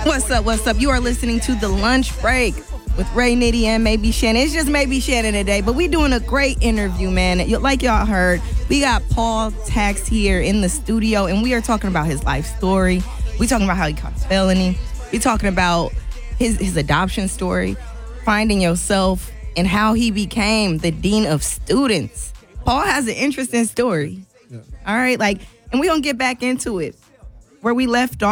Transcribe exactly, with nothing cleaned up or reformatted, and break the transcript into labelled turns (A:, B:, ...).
A: What's up? What's up? You are listening to The Lunch Break with Ray Nitty and Maybe Shannon. It's just Maybe Shannon today, but we doing a great interview, man. Like y'all heard, we got Paul Tax here in the studio, and we are talking about his life story. We talking about how he caught a felony. We talking about his his adoption story, finding yourself, and how he became the dean of students. Paul has an interesting story. Yeah. All right, like, and we gonna get back into it where we left off.